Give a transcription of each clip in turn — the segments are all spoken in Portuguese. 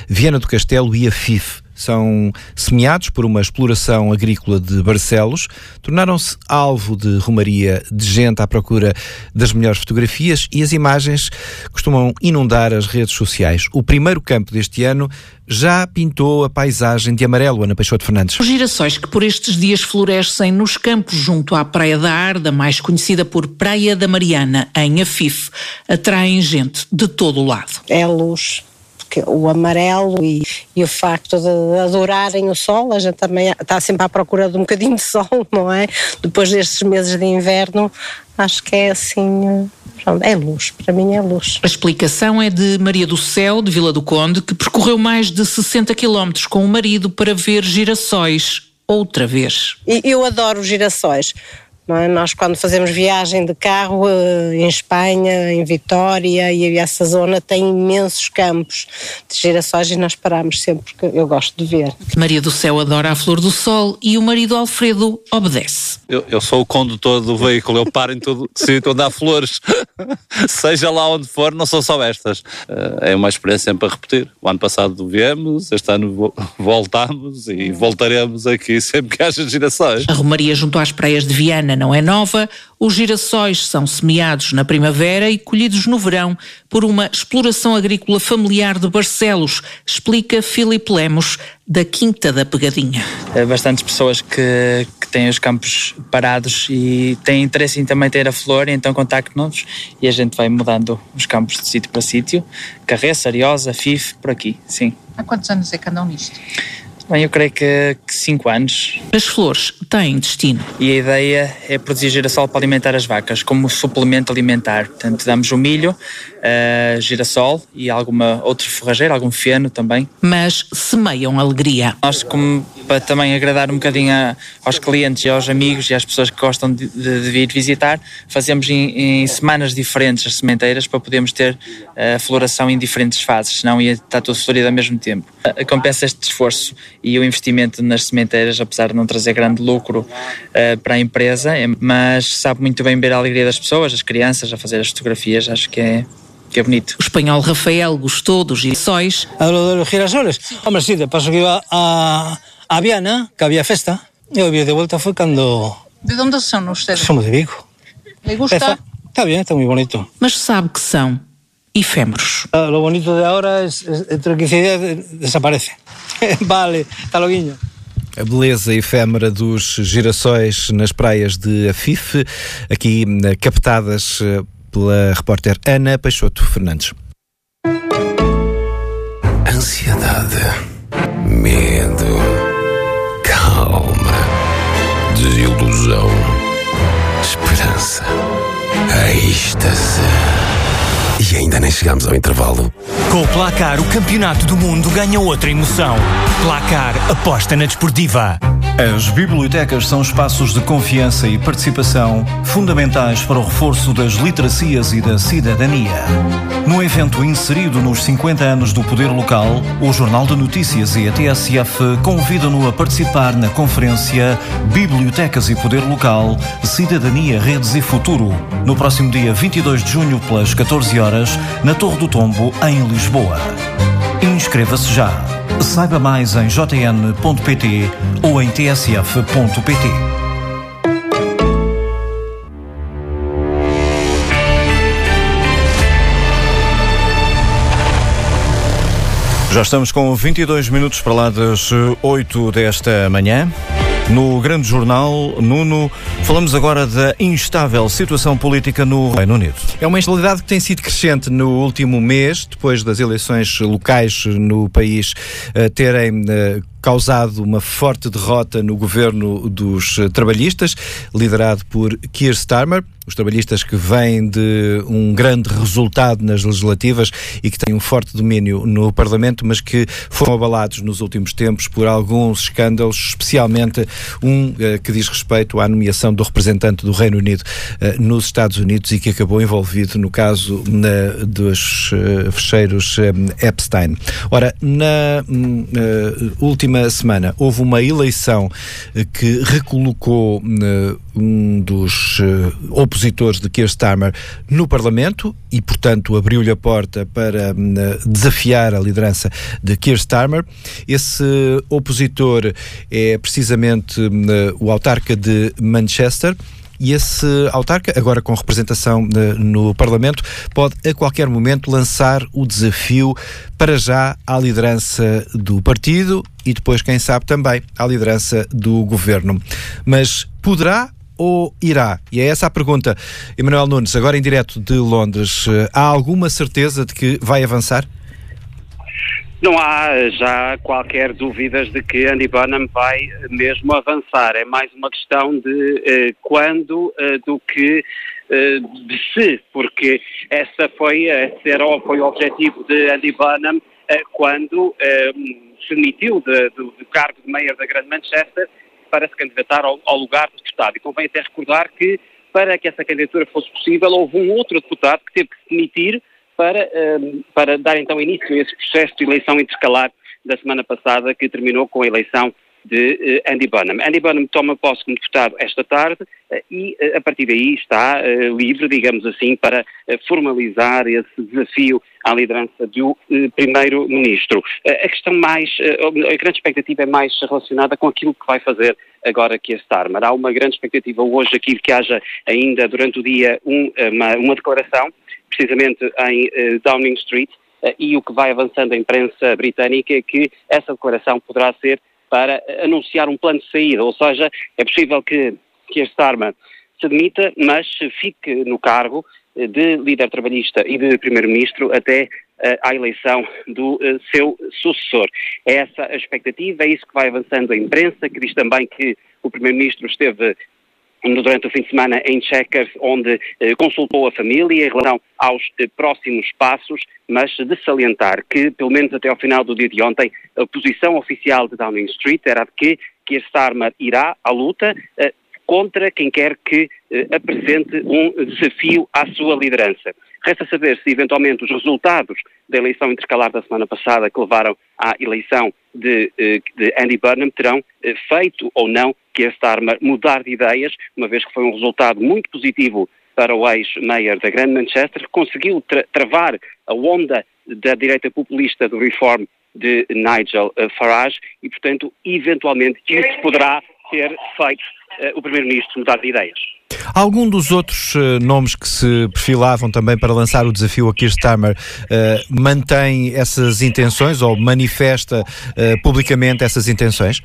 Viana do Castelo e Afife. São semeados por uma exploração agrícola de Barcelos, tornaram-se alvo de romaria de gente à procura das melhores fotografias e as imagens costumam inundar as redes sociais. O primeiro campo deste ano já pintou a paisagem de amarelo, Ana Peixoto Fernandes. Os girassóis que por estes dias florescem nos campos junto à Praia da Arda, mais conhecida por Praia da Mariana, em Afife, atraem gente de todo o lado. É a luz. O amarelo e o facto de adorarem o sol, a gente também está sempre à procura de um bocadinho de sol, não é? Depois destes meses de inverno, acho que é assim, é luz, para mim é luz. A explicação é de Maria do Céu, de Vila do Conde, que percorreu mais de 60 quilómetros com o marido para ver girassóis outra vez. E eu adoro girassóis. Não é? Nós quando fazemos viagem de carro em Espanha, em Vitória e essa zona tem imensos campos de girassóis e nós paramos sempre porque eu gosto de ver. Maria do Céu adora a flor do sol e o marido Alfredo obedece. Eu sou o condutor do veículo, eu paro em todo sítio onde há flores, seja lá onde for, não são só estas. É uma experiência sempre a repetir. O ano passado viemos, este ano voltamos e voltaremos aqui sempre que haja girassóis. A romaria junto às praias de Viana não é nova. Os girassóis são semeados na primavera e colhidos no verão por uma exploração agrícola familiar de Barcelos, explica Filipe Lemos, da Quinta da Pegadinha. Bastantes pessoas que têm os campos parados e têm interesse em também ter a flor, então contactam-nos e a gente vai mudando os campos de sítio para sítio. Carreça, Ariosa, Afife, por aqui, sim. Há quantos anos é que andam nisto? Bem, eu creio que 5 anos. As flores têm destino. E a ideia é produzir girassol para alimentar as vacas, como suplemento alimentar. Portanto, damos o milho, girassol e alguma outro forrageiro, algum feno também. Mas semeiam alegria. Nós, como para também agradar um bocadinho aos clientes e aos amigos e às pessoas que gostam de vir visitar, fazemos em semanas diferentes as sementeiras para podermos ter a floração em diferentes fases, senão ia estar tudo florido ao mesmo tempo. Compensa este esforço e o investimento nas sementeiras, apesar de não trazer grande lucro para a empresa, mas sabe muito bem ver a alegria das pessoas, das crianças, a fazer as fotografias, acho que é bonito. O espanhol Rafael gostou dos girassóis. Hablo de los girasoles. Hombre, sí, de paso que iba a Viana, que había festa, y hoy de vuelta fue cuando... ¿De dónde son ustedes? Somos de Vigo. ¿Le gusta? Está bien, está muy bonito. Mas sabe que são efêmeros. Lo bonito de ahora es dentro de 15 días desaparece. Vale, está loguinho. A beleza efêmera dos girassóis nas praias de Afife, aqui captadas pela repórter Ana Peixoto Fernandes. Ansiedade, medo, calma, desilusão, esperança, êxtase. E ainda nem chegamos ao intervalo. Com o Placar, o Campeonato do Mundo ganha outra emoção. Placar, aposta na desportiva. As bibliotecas são espaços de confiança e participação fundamentais para o reforço das literacias e da cidadania. Num evento inserido nos 50 anos do Poder Local, o Jornal de Notícias e a TSF convidam-no a participar na conferência Bibliotecas e Poder Local, Cidadania, Redes e Futuro, no próximo dia 22 de junho, pelas 14 horas, na Torre do Tombo, em Lisboa. Inscreva-se já. Saiba mais em jn.pt ou em tsf.pt. Já estamos com 22 minutos para lá das 8 desta manhã. No Grande Jornal, Nuno, falamos agora da instável situação política no Reino Unido. É uma instabilidade que tem sido crescente no último mês, depois das eleições locais no país terem causado uma forte derrota no governo dos trabalhistas, liderado por Keir Starmer. Os trabalhistas que vêm de um grande resultado nas legislativas e que têm um forte domínio no Parlamento, mas que foram abalados nos últimos tempos por alguns escândalos, especialmente um que diz respeito à nomeação do representante do Reino Unido nos Estados Unidos e que acabou envolvido no caso dos fecheiros Epstein. Ora, na última semana houve uma eleição que recolocou um dos opositores opositores de Keir Starmer no Parlamento e, portanto, abriu-lhe a porta para desafiar a liderança de Keir Starmer. Esse opositor é precisamente o autarca de Manchester. E esse autarca, agora com representação no Parlamento, pode a qualquer momento lançar o desafio para já à liderança do partido e depois, quem sabe, também à liderança do governo. Mas poderá ou irá? E é essa a pergunta. Emanuel Nunes, agora em direto de Londres, há alguma certeza de que vai avançar? Não há já qualquer dúvidas de que Andy Burnham vai mesmo avançar. É mais uma questão de quando do que de se, porque esse foi o objetivo de Andy Burnham quando se demitiu do cargo de Mayor da Grande Manchester para se candidatar ao lugar de deputado. E convém até recordar que, para que essa candidatura fosse possível, houve um outro deputado que teve que se demitir para dar então início a esse processo de eleição intercalar da semana passada, que terminou com a eleição de Andy Burnham. Andy Burnham toma posse como deputado esta tarde e a partir daí está livre, digamos assim, para formalizar esse desafio à liderança do primeiro-ministro. A grande expectativa é mais relacionada com aquilo que vai fazer agora Keir Starmer. Há uma grande expectativa hoje aqui de que haja ainda durante o dia uma declaração, precisamente em Downing Street, e o que vai avançando a imprensa britânica é que essa declaração poderá ser para anunciar um plano de saída, ou seja, é possível que Keir Starmer se demita, mas fique no cargo de líder trabalhista e de primeiro-ministro até à eleição do seu sucessor. É essa a expectativa, é isso que vai avançando a imprensa, que diz também que o primeiro-ministro esteve durante o fim de semana em Chequers, onde consultou a família em relação aos próximos passos, mas de salientar que, pelo menos até ao final do dia de ontem, a posição oficial de Downing Street era de que Keir Starmer irá à luta contra quem quer que apresente um desafio à sua liderança. Resta saber se, eventualmente, os resultados da eleição intercalar da semana passada que levaram à eleição de Andy Burnham terão feito ou não Keir Starmer mudar de ideias, uma vez que foi um resultado muito positivo para o ex-mayor da Grande Manchester, que conseguiu travar a onda da direita populista do Reform de Nigel Farage e, portanto, eventualmente isso poderá ter feito o primeiro-ministro mudar de ideias. Algum dos outros nomes que se perfilavam também para lançar o desafio a Keir Starmer mantém essas intenções ou manifesta publicamente essas intenções?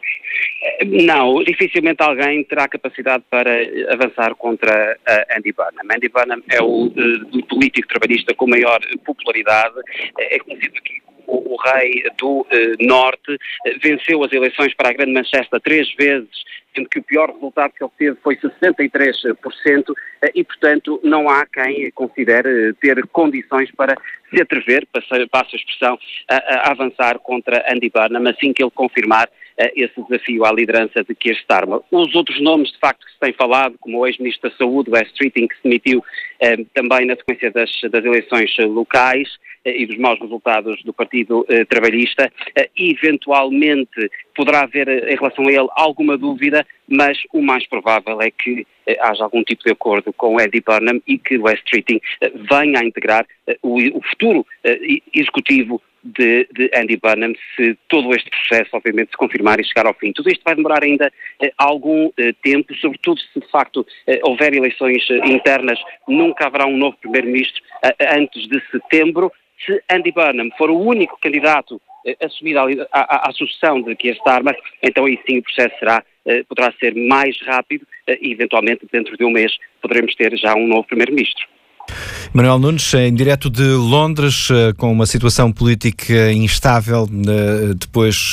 Não, dificilmente alguém terá capacidade para avançar contra Andy Burnham. Andy Burnham é o político trabalhista com maior popularidade, é conhecido aqui o rei do Norte, venceu as eleições para a Grande Manchester 3 vezes, sendo que o pior resultado que obteve foi 63% e, portanto, não há quem considere ter condições para se atrever, passo a expressão, a avançar contra Andy Burnham, assim que ele confirmar esse desafio à liderança de Keir Starmer. Os outros nomes, de facto, que se tem falado, como o ex-ministro da Saúde, Wes Streeting, que se demitiu também na sequência das eleições locais e dos maus resultados do Partido Trabalhista, eventualmente poderá haver em relação a ele alguma dúvida, mas o mais provável é que haja algum tipo de acordo com Andy Burnham e que Wes Streeting venha a integrar o futuro executivo de Andy Burnham, se todo este processo, obviamente, se confirmar e chegar ao fim. Tudo isto vai demorar ainda algum tempo, sobretudo se de facto houver eleições internas, nunca haverá um novo primeiro-ministro antes de setembro. Se Andy Burnham for o único candidato assumido à sucessão de Keir Starmer, então aí sim o processo poderá ser mais rápido e eventualmente dentro de um mês poderemos ter já um novo primeiro-ministro. Manuel Nunes, em direto de Londres, com uma situação política instável depois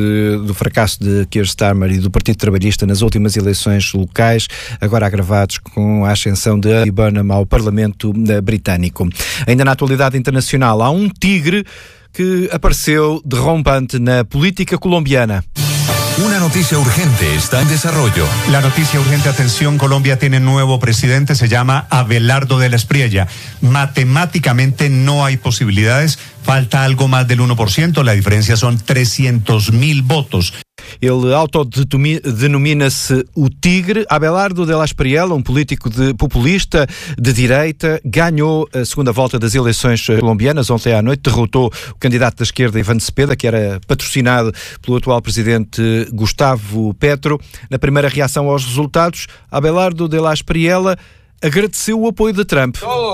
do fracasso de Keir Starmer e do Partido Trabalhista nas últimas eleições locais, agora agravados com a ascensão de Andy Burnham ao Parlamento britânico. Ainda na atualidade internacional, há um tigre que apareceu derrompante na política colombiana. Una noticia urgente está en desarrollo. La noticia urgente, atención, Colombia tiene nuevo presidente, se llama Abelardo de la Espriella. Matemáticamente no hay posibilidades, falta algo más del 1%, la diferencia son 300.000 votos. Ele autodenomina-se o Tigre. Abelardo de la Espriella, um político populista de direita, ganhou a segunda volta das eleições colombianas. Ontem à noite derrotou o candidato da esquerda, Iván Cepeda, que era patrocinado pelo atual presidente Gustavo Petro. Na primeira reação aos resultados, Abelardo de la Espriella agradeceu o apoio de Trump.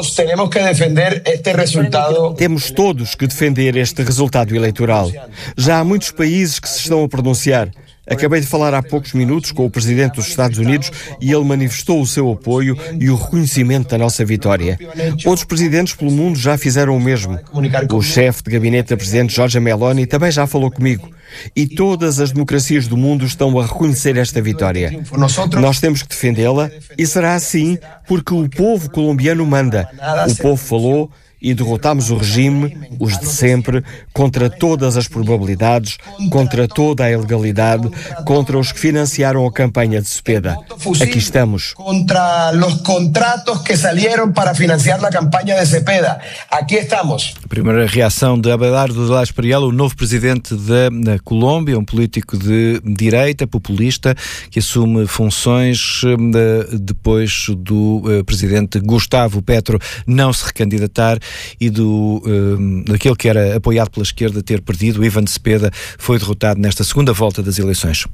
Temos todos que defender este resultado eleitoral. Já há muitos países que se estão a pronunciar. Acabei de falar há poucos minutos com o presidente dos Estados Unidos e ele manifestou o seu apoio e o reconhecimento da nossa vitória. Outros presidentes pelo mundo já fizeram o mesmo. O chefe de gabinete da presidente Giorgia Meloni também já falou comigo. E todas as democracias do mundo estão a reconhecer esta vitória. Nós temos que defendê-la e será assim porque o povo colombiano manda. O povo falou e derrotámos o regime, os de sempre, contra todas as probabilidades, contra toda a ilegalidade, contra os que financiaram a campanha de Cepeda. Aqui estamos. Contra os contratos que saíram para financiar a campanha de Cepeda. Aqui estamos. A primeira reação de Abelardo de la Espriella, o novo presidente da Colômbia, um político de direita, populista, que assume funções depois do presidente Gustavo Petro não se recandidatar e daquele que era apoiado pela esquerda ter perdido. Iván Cepeda foi derrotado nesta segunda volta das eleições.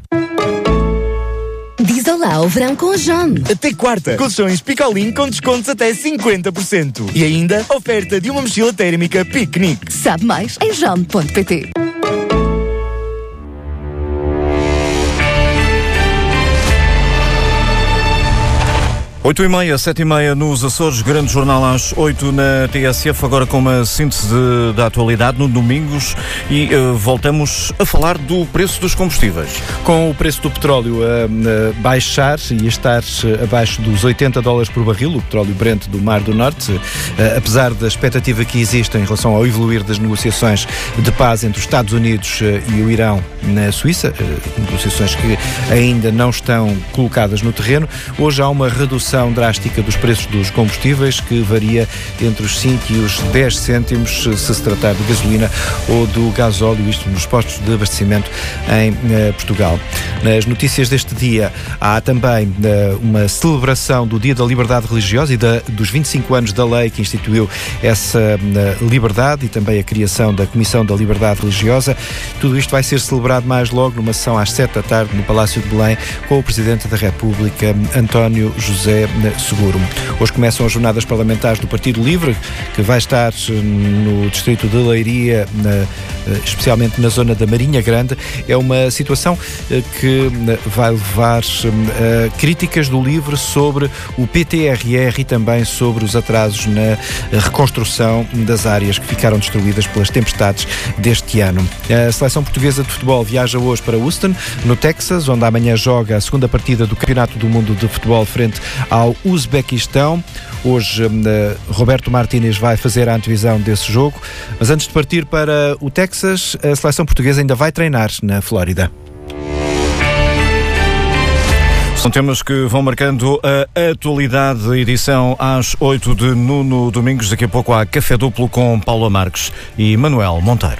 Diz olá ao verão com a John. Até quarta, colchões Picolin com descontos até 50%. E ainda, oferta de uma mochila térmica piquenique. Sabe mais em john.pt. 8h30, 7h30 nos Açores, grande jornal às 8 na TSF, agora com uma síntese da atualidade no Domingos e voltamos a falar do preço dos combustíveis. Com o preço do petróleo a baixar e a estar abaixo dos $80 por barril, o petróleo Brent do Mar do Norte, apesar da expectativa que existe em relação ao evoluir das negociações de paz entre os Estados Unidos e o Irão na Suíça, negociações que ainda não estão colocadas no terreno, hoje há uma redução drástica dos preços dos combustíveis que varia entre os 5 e os 10 cêntimos se tratar de gasolina ou do gasóleo, isto nos postos de abastecimento em Portugal. Nas notícias deste dia há também uma celebração do Dia da Liberdade Religiosa e dos 25 anos da lei que instituiu essa liberdade e também a criação da Comissão da Liberdade Religiosa. Tudo isto vai ser celebrado mais logo numa sessão às 7 da tarde no Palácio de Belém com o Presidente da República, António José Seguro. Hoje começam as jornadas parlamentares do Partido Livre, que vai estar no distrito de Leiria, especialmente na zona da Marinha Grande. É uma situação que vai levar críticas do Livre sobre o PTRR e também sobre os atrasos na reconstrução das áreas que ficaram destruídas pelas tempestades deste ano. A seleção portuguesa de futebol viaja hoje para Houston, no Texas, onde amanhã joga a segunda partida do Campeonato do Mundo de Futebol frente ao Uzbequistão. Hoje Roberto Martínez vai fazer a antevisão desse jogo, mas antes de partir para o Texas, a seleção portuguesa ainda vai treinar na Flórida. São temas que vão marcando a atualidade da edição às 8 de Nuno Domingos. Daqui a pouco há Café Duplo com Paula Marques e Manuel Monteiro.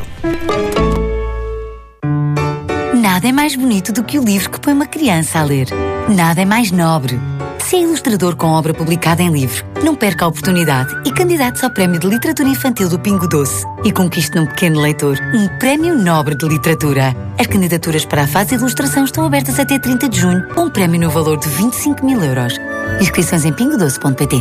Nada é mais bonito do que o livro que põe uma criança a ler. Nada é mais nobre. Se é ilustrador com obra publicada em livro, não perca a oportunidade e candidate-se ao Prémio de Literatura Infantil do Pingo Doce e conquiste num pequeno leitor um Prémio Nobre de Literatura. As candidaturas para a fase de ilustração estão abertas até 30 de junho, com um prémio no valor de 25.000 euros. Inscrições em pingodoce.pt.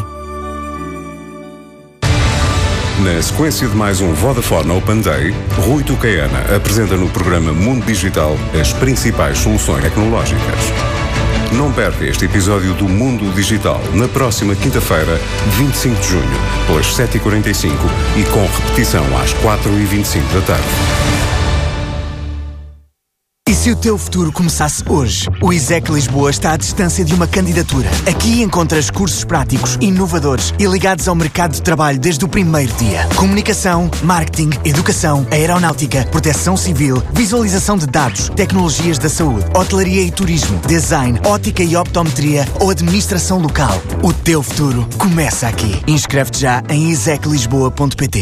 Na sequência de mais um Vodafone Open Day, Rui Tucaiana apresenta no programa Mundo Digital as principais soluções tecnológicas. Não perca este episódio do Mundo Digital na próxima quinta-feira, 25 de junho, pelas 7h45 e com repetição às 4h25 da tarde. E se o teu futuro começasse hoje? O ISEC Lisboa está à distância de uma candidatura. Aqui encontras cursos práticos, inovadores e ligados ao mercado de trabalho desde o primeiro dia. Comunicação, marketing, educação, aeronáutica, proteção civil, visualização de dados, tecnologias da saúde, hotelaria e turismo, design, ótica e optometria ou administração local. O teu futuro começa aqui. Inscreve-te já em iseclisboa.pt.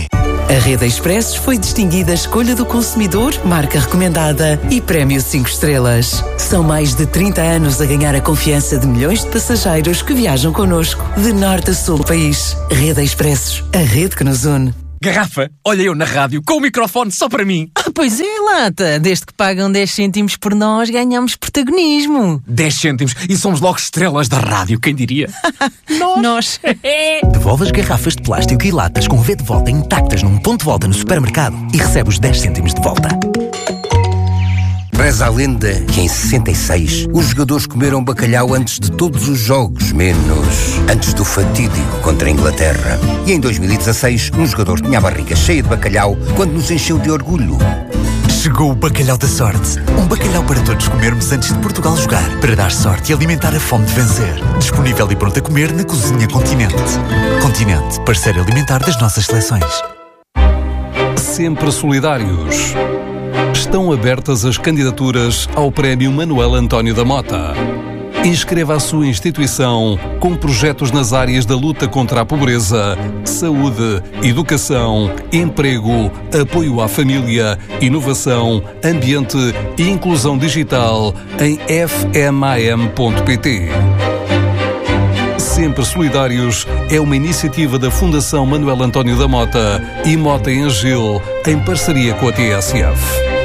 A Rede Expressos foi distinguida Escolha do Consumidor, marca recomendada e Prémio 5 estrelas. São mais de 30 anos a ganhar a confiança de milhões de passageiros que viajam connosco, de norte a sul do país. Rede Expressos, a rede que nos une. Garrafa, olha eu na rádio com o microfone só para mim. Pois é, Lata. Desde que pagam 10 cêntimos por nós, ganhamos protagonismo. 10 cêntimos e somos logo estrelas da rádio, quem diria? Nós. Devolve as garrafas de plástico e latas com V de volta intactas num ponto de volta no supermercado e recebe os 10 cêntimos de volta. Reza a lenda que em 66 os jogadores comeram bacalhau antes de todos os jogos, menos antes do fatídico contra a Inglaterra. E em 2016 um jogador tinha a barriga cheia de bacalhau quando nos encheu de orgulho. Chegou o Bacalhau da Sorte. Um bacalhau para todos comermos antes de Portugal jogar, para dar sorte e alimentar a fome de vencer. Disponível e pronto a comer na Cozinha Continente. Continente, parceiro alimentar das nossas seleções. Sempre solidários. Estão abertas as candidaturas ao Prémio Manuel António da Mota. Inscreva a sua instituição com projetos nas áreas da luta contra a pobreza, saúde, educação, emprego, apoio à família, inovação, ambiente e inclusão digital em fmam.pt. Sempre Solidários é uma iniciativa da Fundação Manuel António da Mota e Mota em Agil, em parceria com a TSF.